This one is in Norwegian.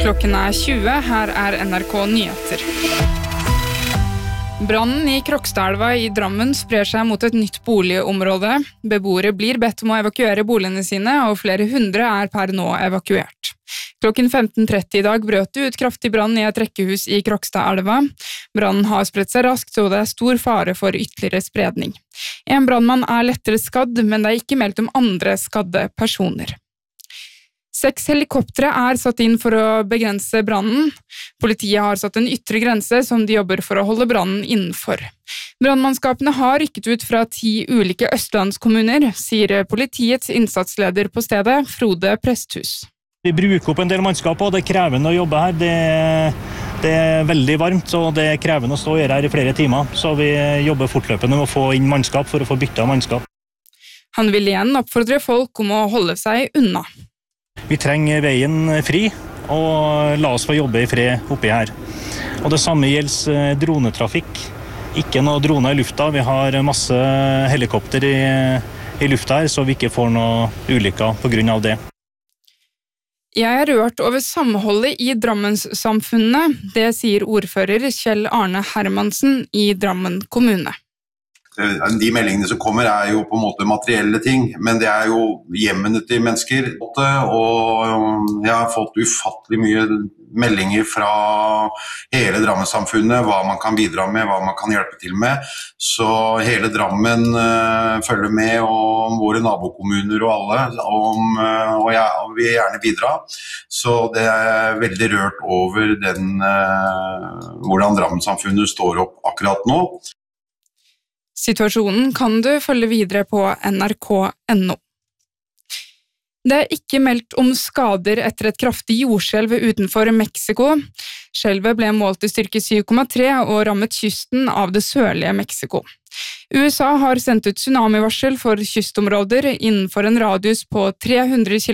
Klokken 20, her NRK Nyheter. Brannen i Krokstadelva i Drammen sprer seg mot et nytt boligområde. Beboere blir bedt om å evakuere boligene sine, og flere hundre per nå evakuert. Klokken 15:30 i dag brøt det ut kraftig brann i et rekkehus i Krokstadelva. Brannen har spredt seg raskt, og det stor fare for ytterligere spredning. En brannmann lettere skadd, men det ikke meldt om andre skadde personer. 6 helikoptre satt inn for å begrense brannen. Politiet har satt en ytre grense som de jobber for å holde brannen innenfor. Brannmannskapene har rykket ut fra 10 ulike østlandskommuner, sier politiets innsatsleder på stedet, Frode Presthus. Vi bruker opp en del mannskap, og det krevende å jobbe her. Det veldig varmt, og det krevende å stå og gjøre her i flere timer. Så vi jobber fortløpende med å få inn mannskap for å få byttet mannskap. Han vil igjen oppfordre folk om å holde seg unna. Vi trenger veien fri, og la oss få jobbe i fred oppi her. Og det samme gjelder dronetrafikk. Ikke noe droner i lufta. Vi har masse helikopter i lufta her, så vi ikke får noe ulykker på grunn av det. Jeg rørt over samholdet i Drammenssamfunnet, det sier ordfører Kjell Arne Hermansen i Drammen kommune. De meldingene som kommer jo på en måte materielle ting, men det jo hjemmene til mennesker. Og jeg har fått ufattelig mye meldinger fra hele Drammenssamfunnet, hva man kan bidra med, hva man kan hjelpe til med. Så hele Drammen følger med, og våre nabokommuner og alle, og jeg vil gjerne bidra. Så det veldig rørt over hvordan Drammenssamfunnet står opp akkurat nå. Situasjonen kan du følge videre på nrk.no. Det ikke meldt om skader etter et kraftig jordskjelv utenfor Mexico. Skjelvet ble målt i styrke 7,3 og rammet kysten av det sørlige Mexico. USA har sendt ut tsunamivarsel for kystområder innenfor en radius på 300 km.